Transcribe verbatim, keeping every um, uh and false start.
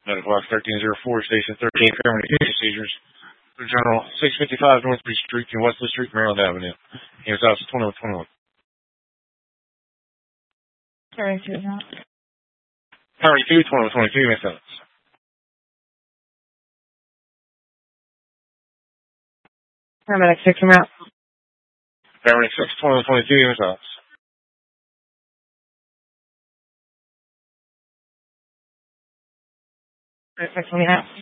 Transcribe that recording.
Medical Box thirteen oh four, Station thirteen, paramedic procedures. For General, six fifty-five Northbridge Street and Wesley Street, Maryland Avenue. He was out twenty-one twenty-one. Sorry, two, not. Priority two, twenty-one twenty-two, Miss Evans. Paramedic six, I'm out. Paramedic six, twenty-one twenty-two, Miss Evans. Perfect, let me out.